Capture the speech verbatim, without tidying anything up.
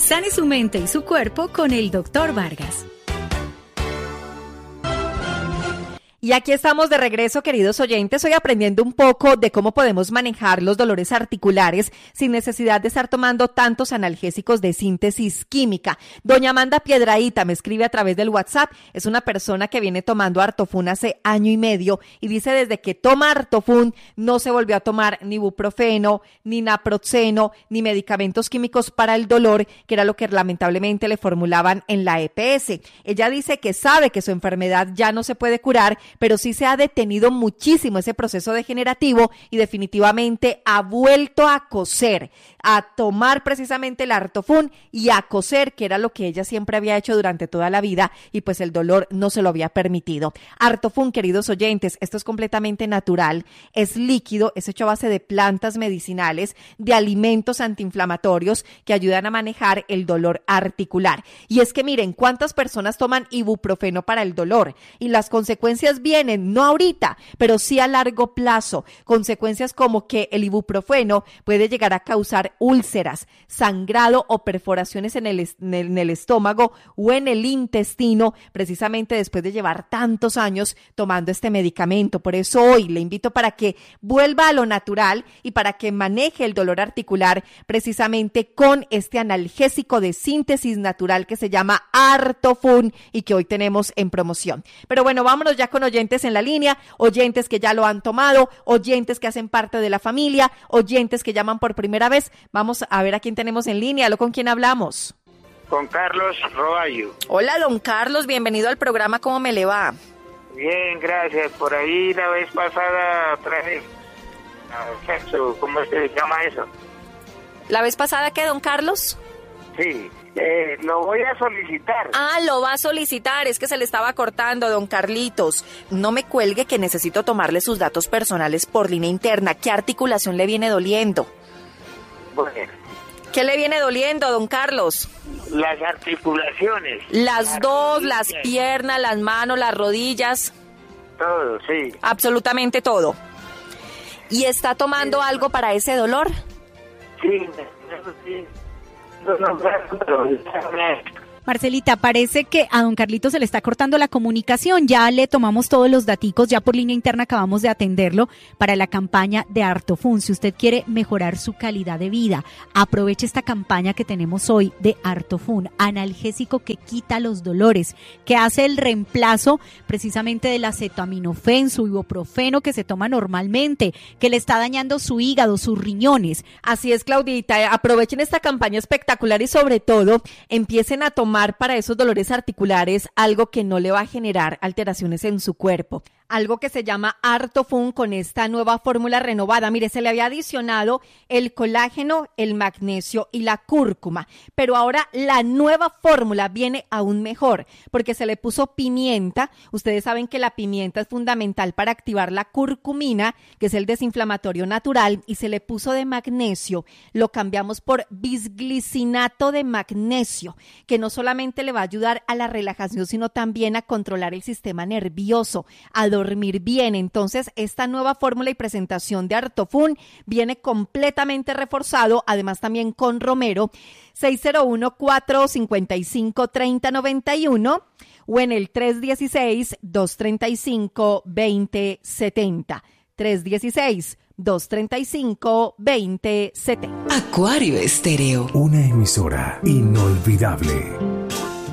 Sane su mente y su cuerpo con el doctor Vargas. Y aquí estamos de regreso, queridos oyentes, hoy aprendiendo un poco de cómo podemos manejar los dolores articulares sin necesidad de estar tomando tantos analgésicos de síntesis química. Doña Amanda Piedrahita me escribe a través del WhatsApp, es una persona que viene tomando Artofun hace año y medio y dice desde que toma Artofun no se volvió a tomar ni ibuprofeno, ni naproxeno, ni medicamentos químicos para el dolor, que era lo que lamentablemente le formulaban en la E P S. Ella dice que sabe que su enfermedad ya no se puede curar, pero sí se ha detenido muchísimo ese proceso degenerativo y definitivamente ha vuelto a coser, a tomar precisamente el Artofun y a coser, que era lo que ella siempre había hecho durante toda la vida y pues el dolor no se lo había permitido. Artofun, queridos oyentes, esto es completamente natural, es líquido, es hecho a base de plantas medicinales, de alimentos antiinflamatorios que ayudan a manejar el dolor articular. Y es que miren, ¿cuántas personas toman ibuprofeno para el dolor? Y las consecuencias vienen, no ahorita, pero sí a largo plazo. Consecuencias como que el ibuprofeno puede llegar a causar úlceras, sangrado o perforaciones en el, en el, en el estómago o en el intestino, precisamente después de llevar tantos años tomando este medicamento. Por eso hoy le invito para que vuelva a lo natural y para que maneje el dolor articular precisamente con este analgésico de síntesis natural que se llama Artofun y que hoy tenemos en promoción. Pero bueno, vámonos ya con oyentes en la línea, oyentes que ya lo han tomado, oyentes que hacen parte de la familia, oyentes que llaman por primera vez. Vamos a ver a quién tenemos en línea. ¿Con quién hablamos? Con Carlos Roballo. Hola, don Carlos, bienvenido al programa. ¿Cómo me le va? Bien, gracias. Por ahí la vez pasada traje sexo, ¿cómo se llama eso? ¿La vez pasada qué, don Carlos? Sí. Eh, lo voy a solicitar. Ah, lo va a solicitar, es que se le estaba cortando, don Carlitos. No me cuelgue que necesito tomarle sus datos personales por línea interna. ¿Qué articulación le viene doliendo? Bueno. ¿Qué le viene doliendo, don Carlos? Las articulaciones. Las, las dos, rodillas. Las piernas, las manos, las rodillas. Todo, sí. Absolutamente todo. ¿Y está tomando sí. algo para ese dolor? Sí, sí. Marcelita, parece que a don Carlitos se le está cortando la comunicación. Ya le tomamos todos los daticos, ya por línea interna acabamos de atenderlo para la campaña de Artofun. Si usted quiere mejorar su calidad de vida, aproveche esta campaña que tenemos hoy de Artofun, analgésico que quita los dolores, que hace el reemplazo precisamente del acetaminofén, su ibuprofeno que se toma normalmente, que le está dañando su hígado, sus riñones. Así es, Claudita, aprovechen esta campaña espectacular y sobre todo empiecen a tomar para esos dolores articulares algo que no le va a generar alteraciones en su cuerpo. Algo que se llama Artofun con esta nueva fórmula renovada. Mire, se le había adicionado el colágeno, el magnesio y la cúrcuma, pero ahora la nueva fórmula viene aún mejor porque se le puso pimienta. Ustedes saben que la pimienta es fundamental para activar la curcumina, que es el desinflamatorio natural, y se le puso de magnesio. Lo cambiamos por bisglicinato de magnesio, que no solamente le va a ayudar a la relajación, sino también a controlar el sistema nervioso, a dormir bien. Entonces, esta nueva fórmula y presentación de Artofun viene completamente reforzado, además también con romero. Seis cero uno, cuatro cinco cinco, tres cero nueve uno o en el tres uno seis, dos tres cinco, dos cero siete cero. tres uno seis, dos tres cinco, dos cero siete cero. Acuario Estéreo. Una emisora inolvidable.